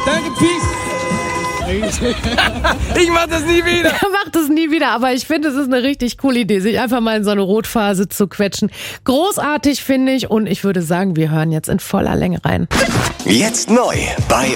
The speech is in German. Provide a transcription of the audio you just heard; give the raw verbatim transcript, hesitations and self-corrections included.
Danke, Peace. Ich mach das nie wieder. Er macht das nie wieder, aber ich finde, es ist eine richtig coole Idee, sich einfach mal in so eine Rotphase zu quetschen. Großartig, finde ich, und ich würde sagen, wir hören jetzt in voller Länge rein. Jetzt neu bei